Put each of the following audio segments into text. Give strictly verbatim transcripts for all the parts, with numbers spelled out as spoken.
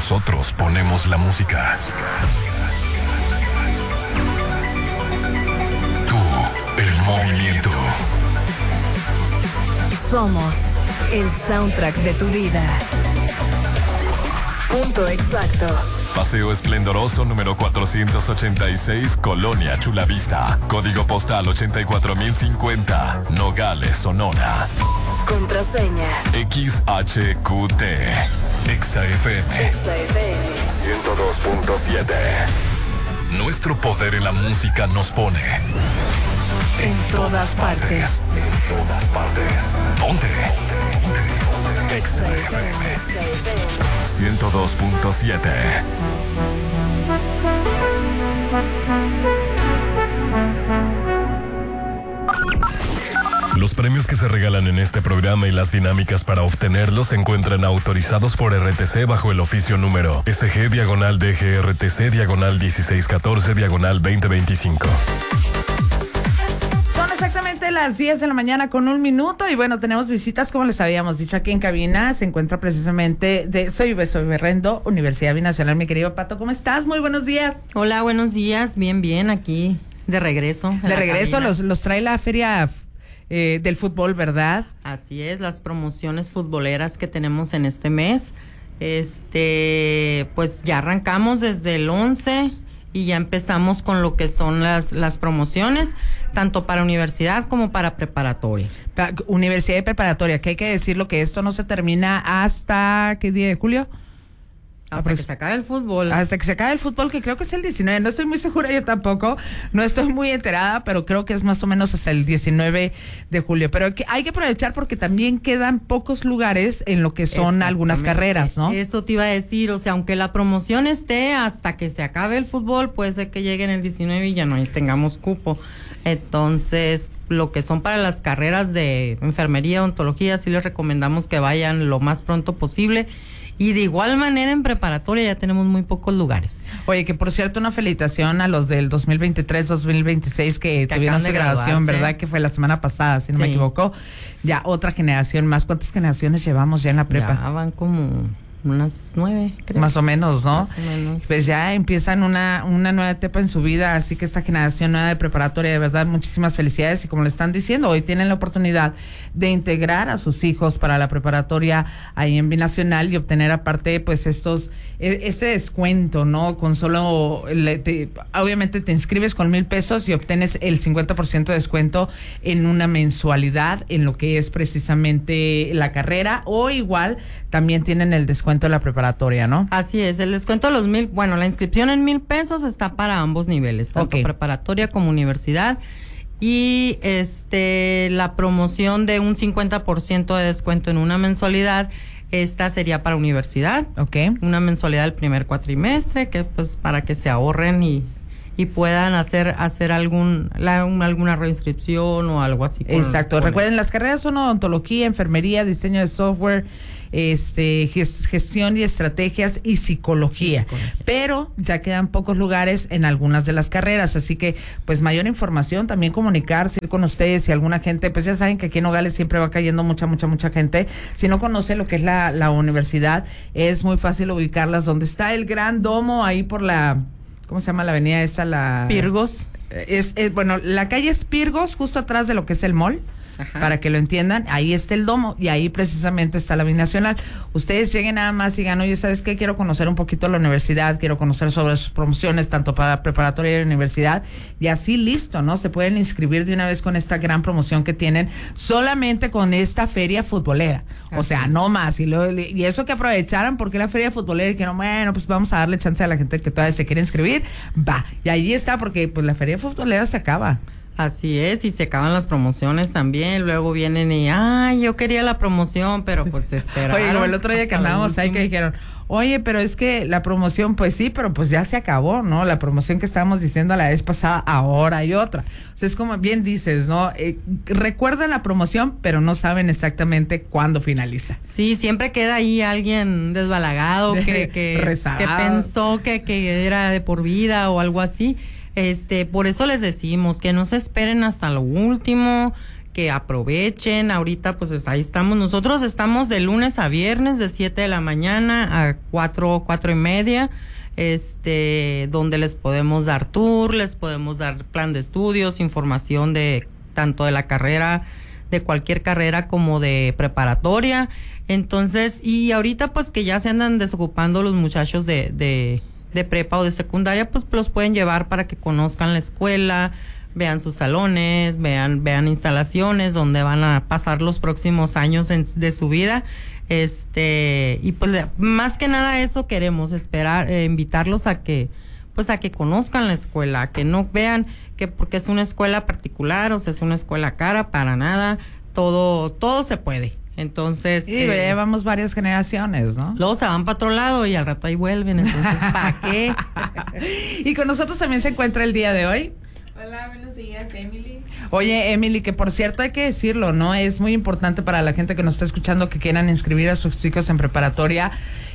Nosotros ponemos la música. Tú, el movimiento. Somos el soundtrack de tu vida. Punto exacto. Paseo Esplendoroso número cuatrocientos ochenta y seis, Colonia Chulavista. Código postal ochenta y cuatro mil cincuenta, Nogales, Sonora. Contraseña X H Q T. Exa F M. Exa F M ciento dos punto siete. Nuestro poder en la música nos pone en todas partes. En todas partes. Ponte. Exa F M ciento dos punto siete. Los premios que se regalan en este programa y las dinámicas para obtenerlos se encuentran autorizados por R T C bajo el oficio número S G diagonal D G R T C diagonal dieciséis catorce diagonal veinte veinticinco. Son exactamente las diez de la mañana con un minuto y bueno, tenemos visitas como les habíamos dicho aquí en cabina. Se encuentra precisamente de Soy Beso Berrendo, Universidad Binacional. Mi querido Pato, ¿cómo estás? Muy buenos días. Hola, buenos días. Bien, bien, aquí de regreso. De regreso, los, los trae la feria eh, del fútbol, ¿verdad? Así es, las promociones futboleras que tenemos en este mes. Este, pues ya arrancamos desde el once y ya empezamos con lo que son las, las promociones, tanto para universidad como para preparatoria. Universidad y preparatoria, que hay que decirlo que esto no se termina hasta, ¿qué día de julio? Hasta pues, que se acabe el fútbol. Hasta que se acabe el fútbol, que creo que es el diecinueve. No estoy muy segura yo tampoco. No estoy muy enterada, pero creo que es más o menos hasta el diecinueve de julio. Pero que hay que aprovechar porque también quedan pocos lugares en lo que son algunas carreras, ¿no? Eso te iba a decir. O sea, aunque la promoción esté hasta que se acabe el fútbol, puede ser que llegue en el diecinueve y ya no tengamos cupo. Entonces, lo que son para las carreras de enfermería, odontología, sí les recomendamos que vayan lo más pronto posible. Y de igual manera en preparatoria ya tenemos muy pocos lugares. Oye, que por cierto, una felicitación a los del dos mil veintitrés dos mil veintiséis que, que tuvieron su graduación, ¿verdad? Que fue la semana pasada, si no sí. me equivoco. Ya otra generación más. ¿Cuántas generaciones llevamos ya en la prepa? Ya van como unas nueve, creo. Más o menos, ¿no? Más o menos. Pues ya empiezan una, una nueva etapa en su vida, así que esta generación nueva de preparatoria, de verdad, muchísimas felicidades. Y como le están diciendo, hoy tienen la oportunidad de integrar a sus hijos para la preparatoria ahí en Binacional y obtener aparte, pues, estos, este descuento, ¿no? Con solo, le, te, obviamente te inscribes con mil pesos y obtienes el cincuenta por ciento de descuento en una mensualidad en lo que es precisamente la carrera, o igual también tienen el descuento de la preparatoria, ¿no? Así es, el descuento de los mil, bueno, la inscripción en mil pesos está para ambos niveles, tanto okay. preparatoria como universidad, y este la promoción de un cincuenta por ciento de descuento en una mensualidad, esta sería para universidad, okay. una mensualidad del primer cuatrimestre, que pues para que se ahorren y y puedan hacer hacer algún la, un, alguna reinscripción o algo así. Con, Exacto. con Recuerden, eso. Las carreras son odontología, enfermería, diseño de software, este gestión y estrategias y psicología. y psicología. Pero ya quedan pocos lugares en algunas de las carreras, así que pues mayor información, también comunicarse con ustedes. Si alguna gente, pues ya saben que aquí en Nogales siempre va cayendo mucha, mucha, mucha gente. Si no conoce lo que es la, la universidad, es muy fácil ubicarlas donde está el Gran Domo, ahí por la... ¿Cómo se llama la avenida esta? La Pirgos. Es, es bueno, la calle es Pirgos, justo atrás de lo que es el mall. Ajá. Para que lo entiendan, ahí está el domo y ahí precisamente está la Binacional. Ustedes lleguen nada más y digan, oye, ¿sabes qué? Quiero conocer un poquito la universidad, quiero conocer sobre sus promociones, tanto para preparatoria y universidad, y así listo, ¿no? Se pueden inscribir de una vez con esta gran promoción que tienen, solamente con esta feria futbolera. O así sea, es. no más. Y, lo, y eso que aprovecharan, porque la feria futbolera y que no, bueno, pues vamos a darle chance a la gente que todavía se quiere inscribir, va. Y ahí está, porque pues la feria futbolera se acaba. Así es, y se acaban las promociones también, luego vienen y, ay, yo quería la promoción, pero pues esperaron. Oye, como el otro día que andábamos ahí que dijeron, oye, pero es que la promoción, pues sí, pero pues ya se acabó, ¿no? La promoción que estábamos diciendo la vez pasada, ahora hay otra. O sea, es como bien dices, ¿no? Eh, recuerdan la promoción, pero no saben exactamente cuándo finaliza. Sí, siempre queda ahí alguien desbalagado que, que, que pensó que, que era de por vida o algo así. Este, por eso les decimos que no se esperen hasta lo último, que aprovechen. Ahorita pues ahí estamos, nosotros estamos de lunes a viernes de siete de la mañana a cuatro, cuatro y media, este, donde les podemos dar tour, les podemos dar plan de estudios, información de tanto de la carrera, de cualquier carrera como de preparatoria. Entonces, y ahorita pues que ya se andan desocupando los muchachos de, de, de prepa o de secundaria, pues los pueden llevar para que conozcan la escuela, vean sus salones, vean, vean instalaciones donde van a pasar los próximos años en, de su vida. Este, y pues más que nada eso queremos, esperar, eh, invitarlos a que, pues a que conozcan la escuela, a que no vean que porque es una escuela particular, o sea, es una escuela cara, para nada, todo, todo se puede. Entonces, sí, eh, llevamos varias generaciones, ¿no? Luego se van para otro lado y al rato ahí vuelven, entonces, ¿para qué? Y con nosotros también se encuentra el día de hoy. Hola, buenos días, Emily. Oye, Emily, que por cierto hay que decirlo, ¿no? Es muy importante para la gente que nos está escuchando que quieran inscribir a sus chicos en preparatoria.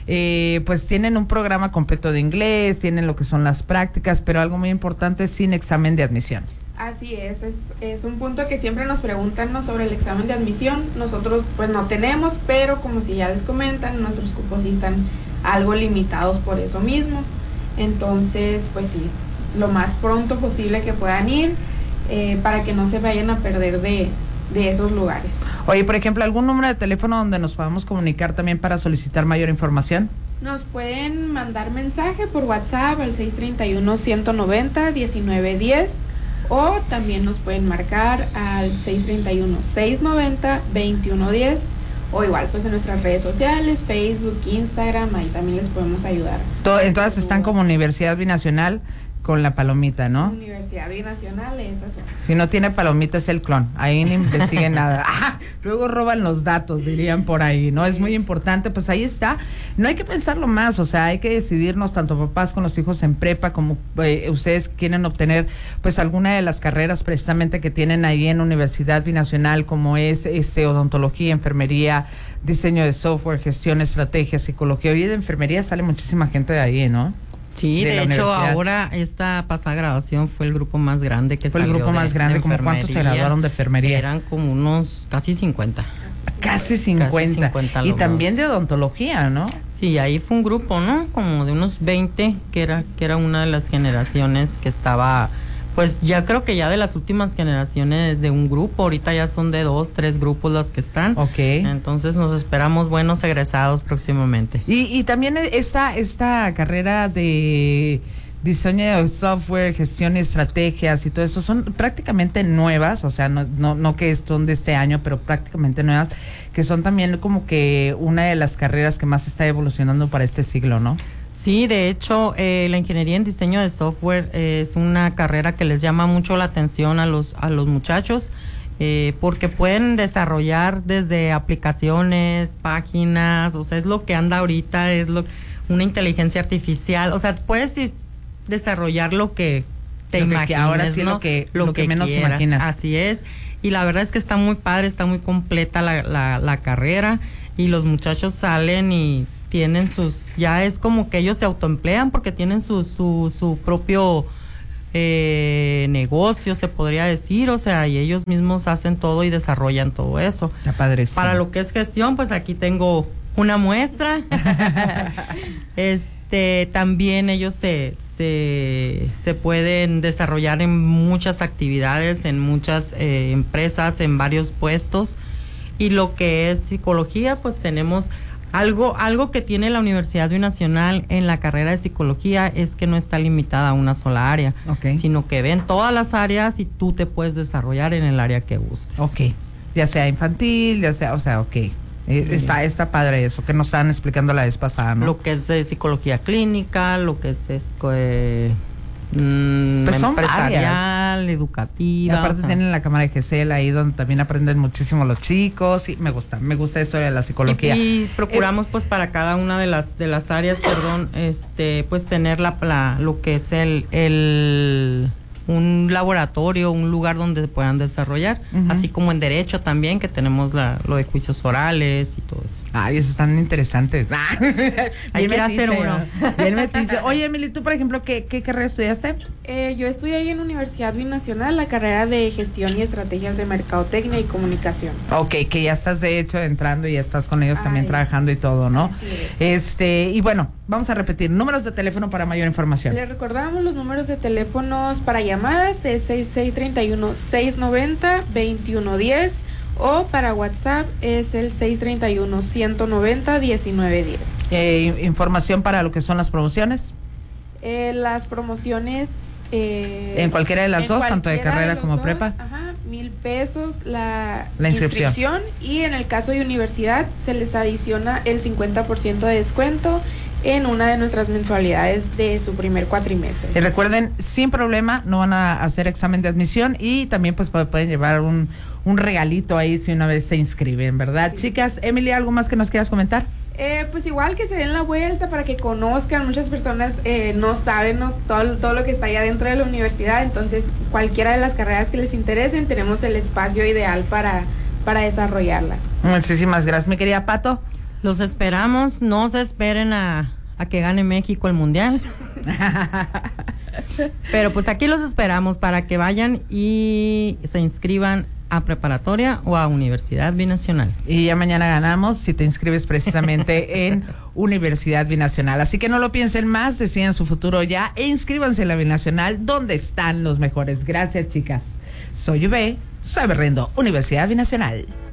Eh, pues tienen un programa completo de inglés, tienen lo que son las prácticas, pero algo muy importante, sin examen de admisión. Así es, es, es un punto que siempre nos preguntan, ¿no?, sobre el examen de admisión. Nosotros pues no tenemos, pero como si ya les comentan, nuestros cupos sí están algo limitados por eso mismo. Entonces, pues sí, lo más pronto posible que puedan ir, eh, para que no se vayan a perder de, de esos lugares. Oye, por ejemplo, ¿algún número de teléfono donde nos podamos comunicar también para solicitar mayor información? Nos pueden mandar mensaje por WhatsApp al seis tres uno, uno nueve cero, uno nueve uno cero, o también nos pueden marcar al seis tres uno, seis nueve cero, dos uno uno cero, o igual pues en nuestras redes sociales, Facebook, Instagram, ahí también les podemos ayudar. Todo, entonces están como Universidad Binacional con la palomita, ¿no? Universidad Binacional, esas son. Si no tiene palomita es el clon, ahí ni investiguen nada. Ah, luego roban los datos, dirían por ahí, ¿no? Es muy importante, pues ahí está. No hay que pensarlo más, o sea, hay que decidirnos, tanto papás con los hijos en prepa, como eh, ustedes quieren obtener, pues alguna de las carreras precisamente que tienen ahí en Universidad Binacional, como es este odontología, enfermería, diseño de software, gestión, estrategia, psicología. Hoy de enfermería sale muchísima gente de ahí, ¿no? Sí, de, de hecho ahora esta pasada graduación fue el grupo más grande que fue el salió grupo más de, grande, de como cuántos se graduaron de enfermería. Eran como unos casi cincuenta. Casi cincuenta. Casi cincuenta y también de odontología, ¿no? Sí, ahí fue un grupo, ¿no? Como de unos veinte, que era que era una de las generaciones que estaba, pues ya creo que ya de las últimas generaciones de un grupo, ahorita ya son de dos, tres grupos los que están. Ok. Entonces nos esperamos buenos egresados próximamente. Y, y también esta, esta carrera de diseño de software, gestión y estrategias y todo eso son prácticamente nuevas, o sea, no, no, no que son de este año, pero prácticamente nuevas, que son también como que una de las carreras que más está evolucionando para este siglo, ¿no? Sí, de hecho, eh, la ingeniería en diseño de software eh, es una carrera que les llama mucho la atención a los, a los muchachos, eh, porque pueden desarrollar desde aplicaciones, páginas, o sea, es lo que anda ahorita, es lo una inteligencia artificial, o sea, puedes desarrollar lo que te lo imagines, que ahora sí ¿no? lo que, lo, lo que, que menos quieras. imaginas. Así es, y la verdad es que está muy padre, está muy completa la, la, la carrera, y los muchachos salen y tienen sus, ya es como que ellos se autoemplean porque tienen su, su, su propio eh, negocio, se podría decir, o sea, y ellos mismos hacen todo y desarrollan todo eso. Está padrísimo. Para lo que es gestión, pues aquí tengo una muestra. este, también ellos se, se, se pueden desarrollar en muchas actividades, en muchas eh, empresas, en varios puestos. Y lo que es psicología, pues tenemos algo, algo que tiene la Universidad Binacional en la carrera de psicología es que no está limitada a una sola área, okay, sino que ven todas las áreas y tú te puedes desarrollar en el área que gustes. Ok, ya sea infantil, ya sea, o sea, ok. Eh, sí. Está, está padre eso que nos estaban explicando la vez pasada, ¿no? Lo que es eh, psicología clínica, lo que es, es eh, mm, pues son empresarial, varias. Educativa. Y aparte o sea, tienen la cámara de Gesell ahí donde también aprenden muchísimo los chicos. Sí, me gusta, me gusta eso de la psicología. Y, y procuramos eh, pues para cada una de las de las áreas, perdón, este, pues tener la, la lo que es el el un laboratorio, un lugar donde se puedan desarrollar, uh-huh, así como en derecho también, que tenemos la, lo de juicios orales y todo eso. Ay, esos están interesantes. Hay que hacer uno. Bien metiche. Oye, Emily, tú, por ejemplo, ¿qué, qué carrera estudiaste? Eh, yo estudié ahí en Universidad Binacional la carrera de Gestión y Estrategias de Mercadotecnia y Comunicación. Ok, que ya estás de hecho entrando y ya estás con ellos también Ay, trabajando y todo, ¿no? Así es. Este, y bueno, vamos a repetir, números de teléfono para mayor información. Les recordamos los números de teléfonos para llamadas, es seis seis tres uno, seis nueve cero, dos uno uno cero o para WhatsApp es el seis tres uno, uno nueve cero, uno nueve uno cero. Eh, información para lo que son las promociones. Eh, las promociones... Eh, En cualquiera de las en dos, tanto de cualquiera carrera los como dos, prepa. Ajá, mil pesos la, La inscripción. inscripción. Y en el caso de universidad se les adiciona el cincuenta por ciento de descuento en una de nuestras mensualidades de su primer cuatrimestre. Y recuerden, sin problema, no van a hacer examen de admisión y también pues pueden llevar un, un regalito ahí si una vez se inscriben, ¿verdad? Sí. Chicas, Emily, ¿algo más que nos quieras comentar? Eh, pues igual que se den la vuelta para que conozcan, muchas personas eh, no saben, ¿no? Todo, todo lo que está allá dentro de la universidad, entonces cualquiera de las carreras que les interesen tenemos el espacio ideal para, para desarrollarla. Muchísimas gracias, mi querida Pato. Los esperamos, no se esperen a, a que gane México el Mundial. Pero pues aquí los esperamos para que vayan y se inscriban a preparatoria o a Universidad Binacional. Y ya mañana ganamos si te inscribes precisamente en Universidad Binacional. Así que no lo piensen más, deciden su futuro ya e inscríbanse en la Binacional, donde están los mejores. Gracias, chicas. Soy Ube, soy Berrendo, Universidad Binacional.